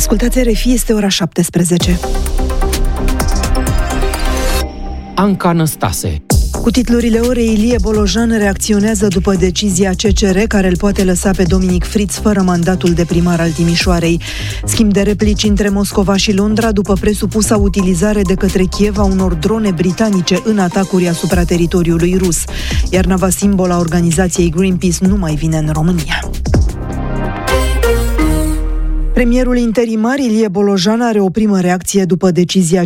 Ascultați RFI, este ora 17. Anca Năstase. Cu titlurile orei, Ilie Bolojan reacționează după decizia CCR care îl poate lăsa pe Dominic Fritz fără mandatul de primar al Timișoarei. Schimb de replici între Moscova și Londra după presupusa utilizare de către Kiev a unor drone britanice în atacuri asupra teritoriului rus. Iar nava simbol a organizației Greenpeace nu mai vine în România. Premierul interimar Ilie Bolojan are o primă reacție după decizia